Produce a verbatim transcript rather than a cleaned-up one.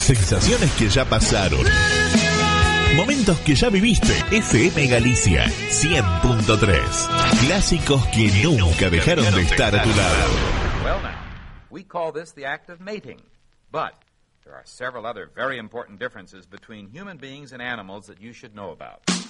Sensaciones que ya pasaron. Momentos que ya viviste. F M Galicia cien punto tres. Clásicos que nunca dejaron de estar a tu lado. Well now, we call this the act of mating. But there are several other very important differences between human beings and animals that you should know about.